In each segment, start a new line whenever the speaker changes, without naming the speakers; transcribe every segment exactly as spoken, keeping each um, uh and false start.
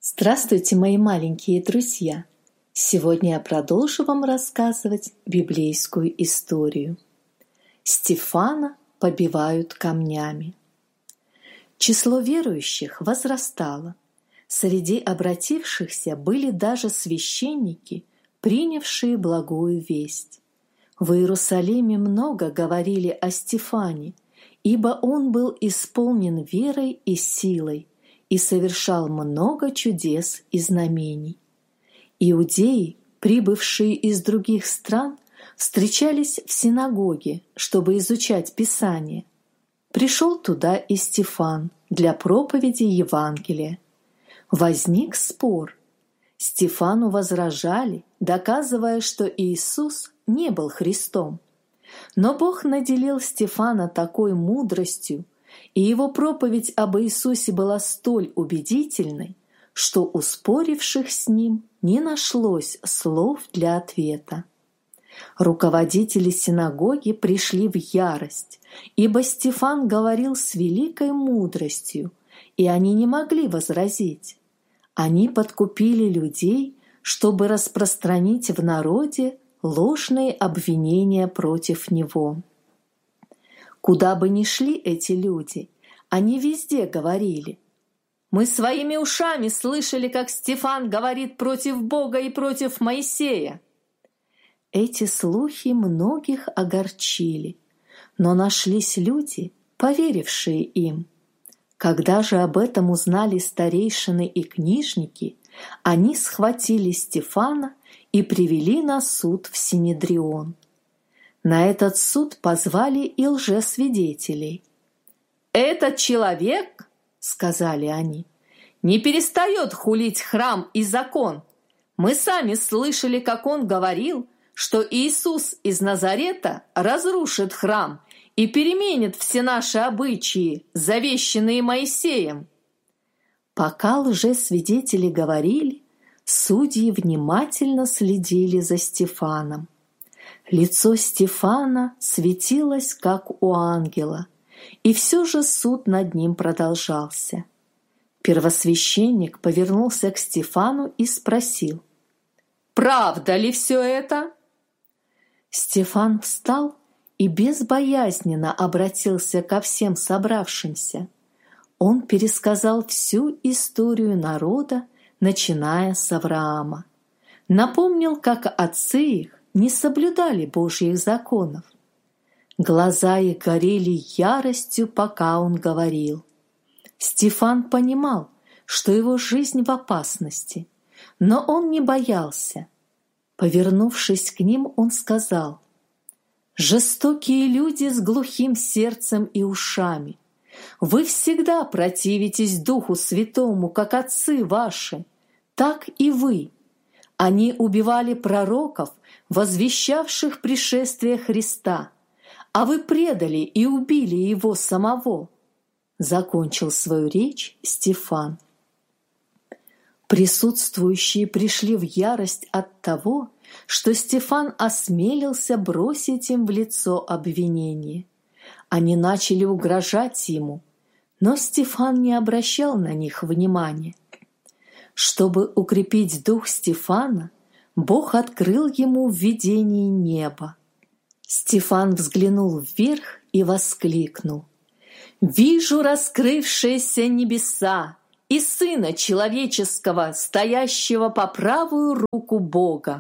Здравствуйте, мои маленькие друзья! Сегодня я продолжу вам рассказывать библейскую историю. Стефана побивают камнями. Число верующих возрастало. Среди обратившихся были даже священники, принявшие благую весть. В Иерусалиме много говорили о Стефане, ибо он был исполнен верой и силой, и совершал много чудес и знамений. Иудеи, прибывшие из других стран, встречались в синагоге, чтобы изучать Писание. Пришел туда и Стефан для проповеди Евангелия. Возник спор. Стефану возражали, доказывая, что Иисус не был Христом. Но Бог наделил Стефана такой мудростью, и его проповедь об Иисусе была столь убедительной, что у споривших с ним не нашлось слов для ответа. Руководители синагоги пришли в ярость, ибо Стефан говорил с великой мудростью, и они не могли возразить. Они подкупили людей, чтобы распространить в народе ложные обвинения против него. Куда бы ни шли эти люди, они везде говорили: «Мы своими ушами слышали, как Стефан говорит против Бога и против Моисея». Эти слухи многих огорчили, но нашлись люди, поверившие им. Когда же об этом узнали старейшины и книжники, они схватили Стефана и привели на суд в Синедрион. На этот суд позвали и лжесвидетелей. «Этот человек, — сказали они, — не перестает хулить храм и закон. Мы сами слышали, как он говорил, что Иисус из Назарета разрушит храм и переменит все наши обычаи, завещанные Моисеем». Пока лжесвидетели говорили, судьи внимательно следили за Стефаном. Лицо Стефана светилось, как у ангела, и все же суд над ним продолжался. Первосвященник повернулся к Стефану и спросил: «Правда ли все это?» Стефан встал и безбоязненно обратился ко всем собравшимся. Он пересказал всю историю народа, начиная с Авраама. Напомнил, как отцы их не соблюдали Божьих законов. Глаза их горели яростью, пока он говорил. Стефан понимал, что его жизнь в опасности, но он не боялся. Повернувшись к ним, он сказал: «Жестокие люди с глухим сердцем и ушами, вы всегда противитесь Духу Святому, как отцы ваши, так и вы. Они убивали пророков, возвещавших пришествие Христа, а вы предали и убили его самого». Закончил свою речь Стефан. Присутствующие пришли в ярость от того, что Стефан осмелился бросить им в лицо обвинение. Они начали угрожать ему, но Стефан не обращал на них внимания. Чтобы укрепить дух Стефана, Бог открыл ему в видении неба. Стефан взглянул вверх и воскликнул: «Вижу раскрывшиеся небеса и Сына Человеческого, стоящего по правую руку Бога».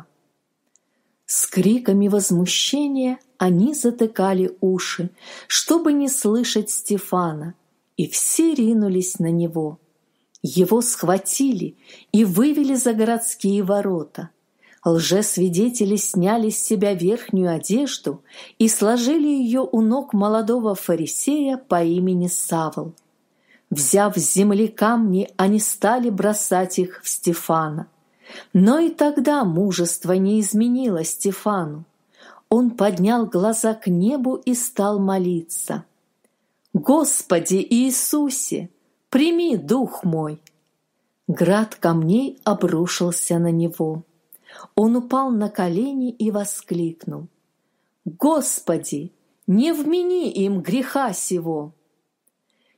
С криками возмущения они затыкали уши, чтобы не слышать Стефана, и все ринулись на него. Его схватили и вывели за городские ворота. Лжесвидетели сняли с себя верхнюю одежду и сложили ее у ног молодого фарисея по имени Савл. Взяв с земли камни, они стали бросать их в Стефана. Но и тогда мужество не изменило Стефану. Он поднял глаза к небу и стал молиться: «Господи Иисусе, прими дух мой!» Град камней обрушился на него. Он упал на колени и воскликнул: «Господи, не вмени им греха сего!»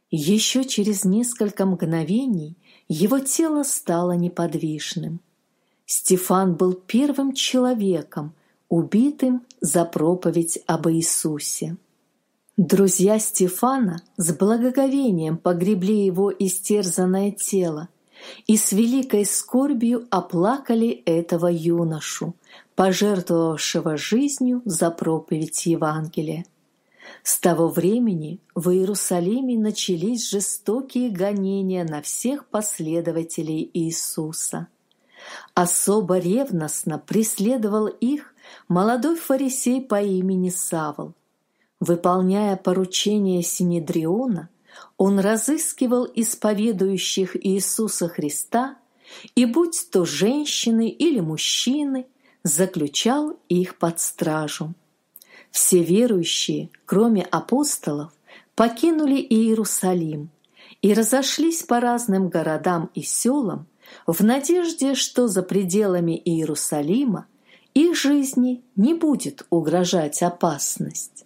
Еще через несколько мгновений его тело стало неподвижным. Стефан был первым человеком, убитым за проповедь об Иисусе. Друзья Стефана с благоговением погребли его истерзанное тело и с великой скорбью оплакали этого юношу, пожертвовавшего жизнью за проповедь Евангелия. С того времени в Иерусалиме начались жестокие гонения на всех последователей Иисуса. Особо ревностно преследовал их молодой фарисей по имени Савл. Выполняя поручение Синедриона, он разыскивал исповедующих Иисуса Христа и, будь то женщины или мужчины, заключал их под стражу. Все верующие, кроме апостолов, покинули Иерусалим и разошлись по разным городам и селам в надежде, что за пределами Иерусалима их жизни не будет угрожать опасность.